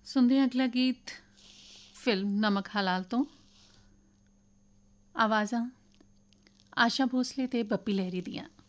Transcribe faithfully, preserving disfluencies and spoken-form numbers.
ਸੁਣਦੇ ਹਾਂ ਅਗਲਾ ਗੀਤ ਫਿਲਮ ਨਮਕ ਹਲਾਲ ਤੋਂ। ਆਵਾਜ਼ਾਂ ਆਸ਼ਾ ਭੋਸਲੇ ਅਤੇ ਬੱਪੀ ਲਹਿਰੀ ਦੀਆਂ।